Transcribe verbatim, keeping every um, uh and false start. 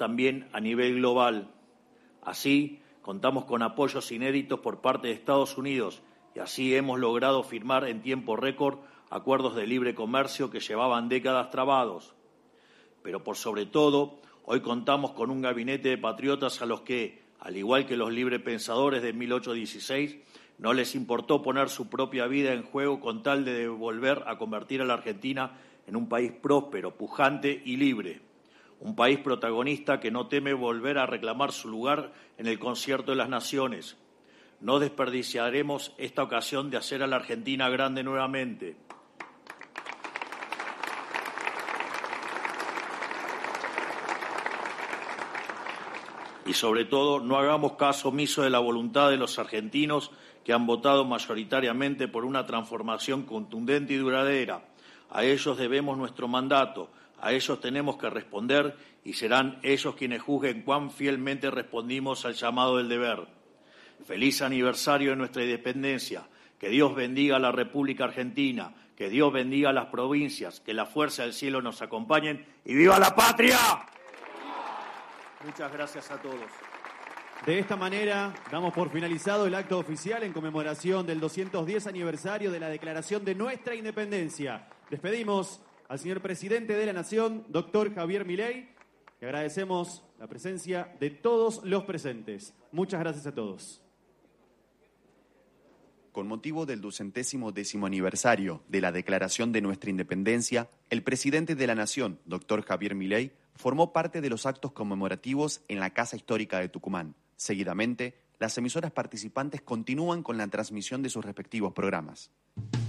también a nivel global. Así, contamos con apoyos inéditos por parte de Estados Unidos y así hemos logrado firmar en tiempo récord acuerdos de libre comercio que llevaban décadas trabados. Pero por sobre todo, hoy contamos con un gabinete de patriotas a los que, al igual que los librepensadores de mil ochocientos dieciséis, no les importó poner su propia vida en juego con tal de volver a convertir a la Argentina en un país próspero, pujante y libre. Un país protagonista que no teme volver a reclamar su lugar en el concierto de las naciones. No desperdiciaremos esta ocasión de hacer a la Argentina grande nuevamente. Y sobre todo, no hagamos caso omiso de la voluntad de los argentinos que han votado mayoritariamente por una transformación contundente y duradera. A ellos debemos nuestro mandato, a ellos tenemos que responder y serán ellos quienes juzguen cuán fielmente respondimos al llamado del deber. Feliz aniversario de nuestra independencia, que Dios bendiga a la República Argentina, que Dios bendiga a las provincias, que la fuerza del cielo nos acompañen y ¡viva la patria! Muchas gracias a todos. De esta manera, damos por finalizado el acto oficial en conmemoración del doscientos diez aniversario de la declaración de nuestra independencia. Despedimos al señor presidente de la Nación, doctor Javier Milei, y agradecemos la presencia de todos los presentes. Muchas gracias a todos. Con motivo del ducentésimo décimo aniversario de la declaración de nuestra independencia, el presidente de la Nación, doctor Javier Milei, formó parte de los actos conmemorativos en la Casa Histórica de Tucumán. Seguidamente, las emisoras participantes continúan con la transmisión de sus respectivos programas.